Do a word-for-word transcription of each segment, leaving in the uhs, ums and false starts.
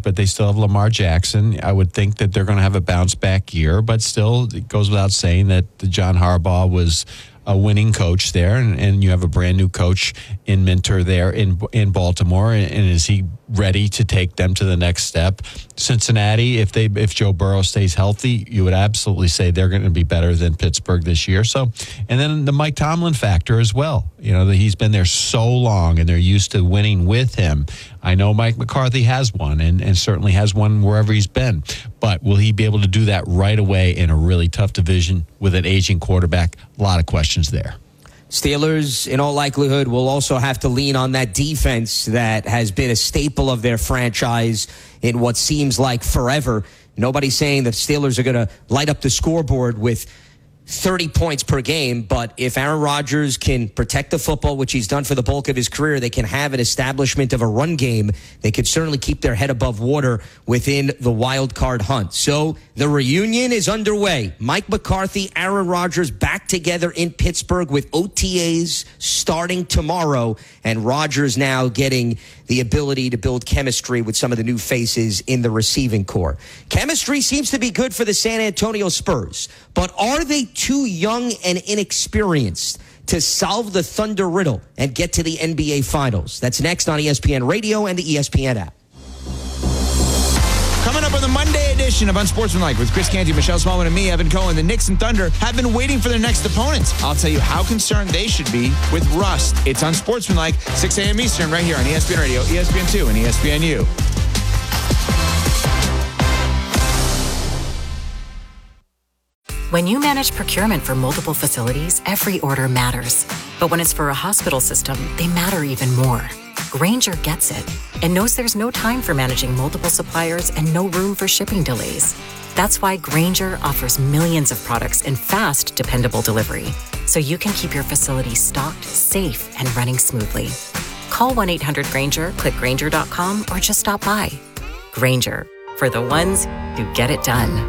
but they still have Lamar Jackson. I would think that they're going to have a bounce-back year, but still, it goes without saying that the John Harbaugh was a winning coach there, and, and you have a brand new coach in Minter there in in Baltimore, and, and is he ready to take them to the next step? Cincinnati, if they if Joe Burrow stays healthy, you would absolutely say they're going to be better than Pittsburgh this year. So, and then the Mike Tomlin factor as well. You know, that he's been there so long, and they're used to winning with him. I know Mike McCarthy has one, and, and certainly has one wherever he's been. But will he be able to do that right away in a really tough division with an aging quarterback? A lot of questions there. Steelers, in all likelihood, will also have to lean on that defense that has been a staple of their franchise in what seems like forever. Nobody's saying the Steelers are going to light up the scoreboard with thirty points per game, but if Aaron Rodgers can protect the football, which he's done for the bulk of his career, they can have an establishment of a run game. They could certainly keep their head above water within the wild card hunt. So the reunion is underway. Mike McCarthy, Aaron Rodgers back together in Pittsburgh with O T As starting tomorrow, and Rodgers now getting the ability to build chemistry with some of the new faces in the receiving corps. Chemistry seems to be good for the San Antonio Spurs, but are they too young and inexperienced to solve the Thunder riddle and get to the N B A Finals? That's next on E S P N Radio and the E S P N app. Coming up on the Monday edition of Unsportsmanlike with Chris Canty, Michelle Smallman, and me, Evan Cohen, the Knicks and Thunder have been waiting for their next opponents. I'll tell you how concerned they should be with rust. It's Unsportsmanlike, six a.m. Eastern, right here on E S P N Radio, E S P N two, and E S P N U. When you manage procurement for multiple facilities, every order matters. But when it's for a hospital system, they matter even more. Grainger gets it and knows there's no time for managing multiple suppliers and no room for shipping delays. That's why Grainger offers millions of products in fast, dependable delivery, so you can keep your facility stocked, safe, and running smoothly. Call one eight hundred Grainger, click Grainger dot com, or just stop by. Grainger, for the ones who get it done.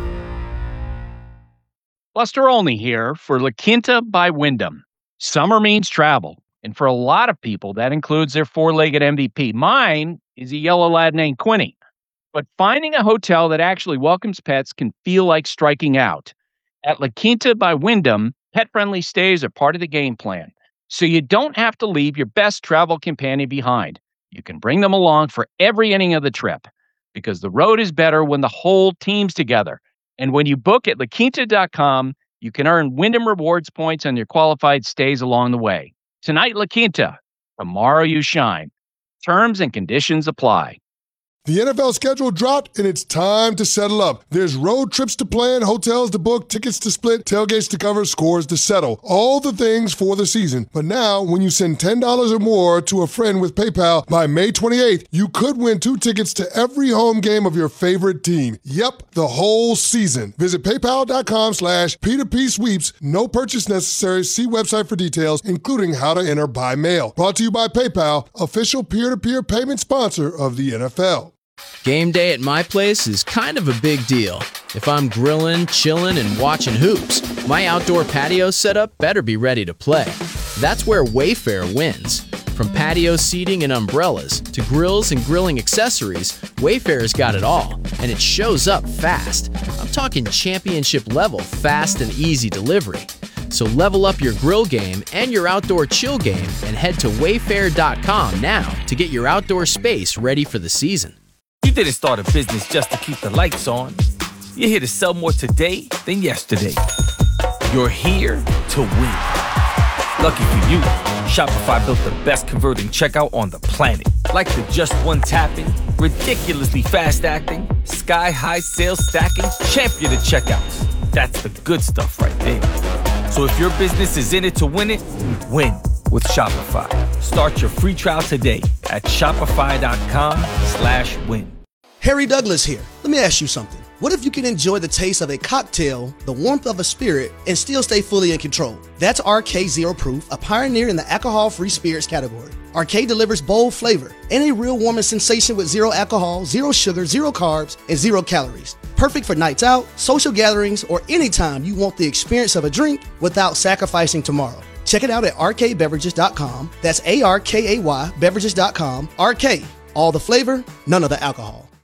Buster Olney here for La Quinta by Wyndham. Summer means travel, and for a lot of people, that includes their four-legged M V P. Mine is a yellow lab named Quinny. But finding a hotel that actually welcomes pets can feel like striking out. At La Quinta by Wyndham, pet-friendly stays are part of the game plan, so you don't have to leave your best travel companion behind. You can bring them along for every inning of the trip, because the road is better when the whole team's together. And when you book at La Quinta dot com, you can earn Wyndham Rewards points on your qualified stays along the way. Tonight, La Quinta. Tomorrow, you shine. Terms and conditions apply. The N F L schedule dropped, and it's time to settle up. There's road trips to plan, hotels to book, tickets to split, tailgates to cover, scores to settle. All the things for the season. But now, when you send ten dollars or more to a friend with PayPal by May twenty-eighth, you could win two tickets to every home game of your favorite team. Yep, the whole season. Visit paypal.com slash P2P sweeps. No purchase necessary. See website for details, including how to enter by mail. Brought to you by PayPal, official peer-to-peer payment sponsor of the N F L. Game day at my place is kind of a big deal. If I'm grilling, chilling, and watching hoops, my outdoor patio setup better be ready to play. That's where Wayfair wins. From patio seating and umbrellas to grills and grilling accessories, Wayfair's got it all, and it shows up fast. I'm talking championship level fast and easy delivery. So level up your grill game and your outdoor chill game and head to wayfair dot com now to get your outdoor space ready for the season. You didn't start a business just to keep the lights on. You're here to sell more today than yesterday. You're here to win. Lucky for you, Shopify built the best converting checkout on the planet. Like the just one tapping, ridiculously fast acting, sky-high sales stacking, champion of checkouts. That's the good stuff right there. So if your business is in it to win it, win with Shopify. Start your free trial today at shopify.com slash win. Harry Douglas here. Let me ask you something. What if you can enjoy the taste of a cocktail, the warmth of a spirit, and still stay fully in control? That's R K Zero Proof, a pioneer in the alcohol-free spirits category. R K delivers bold flavor and a real warming sensation with zero alcohol, zero sugar, zero carbs, and zero calories. Perfect for nights out, social gatherings, or anytime you want the experience of a drink without sacrificing tomorrow. Check it out at r k beverages dot com. That's A R K A Y beverages dot com. R K, all the flavor, none of the alcohol.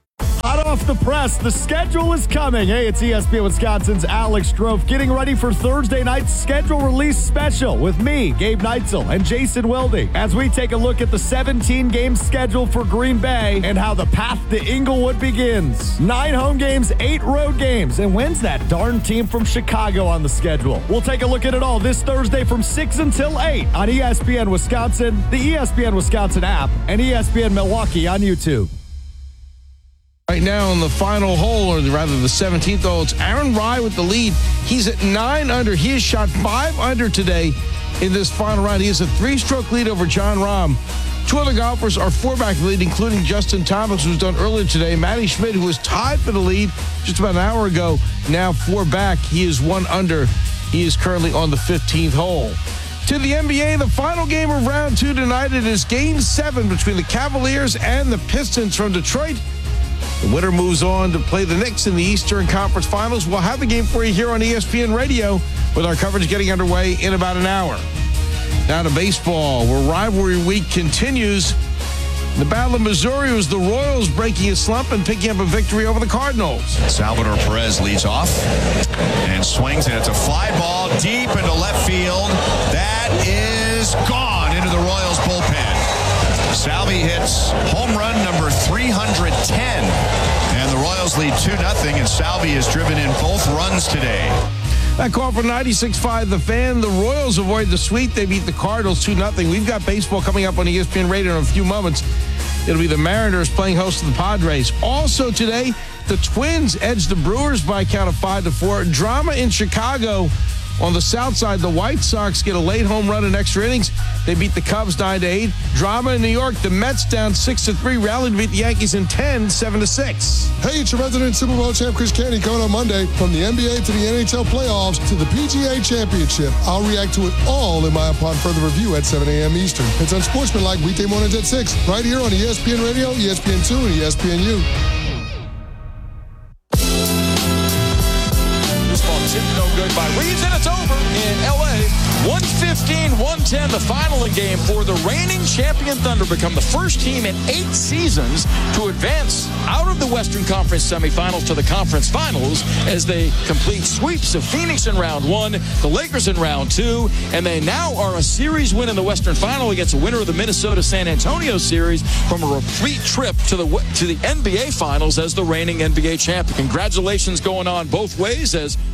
Hot off the press, the schedule is coming. Hey, it's E S P N Wisconsin's Alex Strofe getting ready for Thursday night's schedule release special with me, Gabe Neitzel, and Jason Wilde as we take a look at the seventeen-game schedule for Green Bay and how the path to Inglewood begins. Nine home games, eight road games, and when's that darn team from Chicago on the schedule? We'll take a look at it all this Thursday from six until eight on E S P N Wisconsin, the E S P N Wisconsin app, and E S P N Milwaukee on YouTube. Right now on the final hole, or rather the seventeenth hole, it's Aaron Rai with the lead. He's at nine under. He has shot five under today in this final round. He has a three-stroke lead over John Rahm. Two other golfers are four-back lead, including Justin Thomas, who was done earlier today. Matty Schmidt, who was tied for the lead just about an hour ago, now four back. He is one under. He is currently on the fifteenth hole. To the N B A, the final game of round two tonight. It is game seven between the Cavaliers and the Pistons from Detroit. The winner moves on to play the Knicks in the Eastern Conference Finals. We'll have the game for you here on E S P N Radio with our coverage getting underway in about an hour. Now to baseball, where rivalry week continues. The Battle of Missouri was the Royals breaking a slump and picking up a victory over the Cardinals. Salvador Perez leads off and swings, and it's a fly ball deep into left field. That is gone into the Royals bullpen. Salvi hits home run number three hundred ten, and the Royals lead two nothing, and Salvi has driven in both runs today. That call for ninety-six point five, The Fan. The Royals avoid the sweep. They beat the Cardinals two nothing. We've got baseball coming up on E S P N Radio in a few moments. It'll be the Mariners playing host to the Padres. Also today, the Twins edge the Brewers by a count of five to four. Drama in Chicago. On the south side, the White Sox get a late home run in extra innings. They beat the Cubs nine to eight. Drama in New York, the Mets down six to three, rallied to beat the Yankees in ten, seven to six. Hey, it's your resident Super Bowl champ, Chris Canty, coming on Monday. From the N B A to the N H L playoffs to the P G A Championship. I'll react to it all in my upon further review at seven a.m. Eastern. It's Unsportsmanlike weekday mornings at six, right here on E S P N Radio, E S P N two, and E S P N U. No good by Reeves, and it's over in L A. one fifteen one ten, the final game for the reigning champion Thunder, become the first team in eight seasons to advance out of the Western Conference semifinals to the conference finals as they complete sweeps of Phoenix in round one, the Lakers in round two, and they now are a series win in the Western Final against a winner of the Minnesota-San Antonio series from a repeat trip to the to the N B A Finals as the reigning N B A champion. Congratulations going on both ways as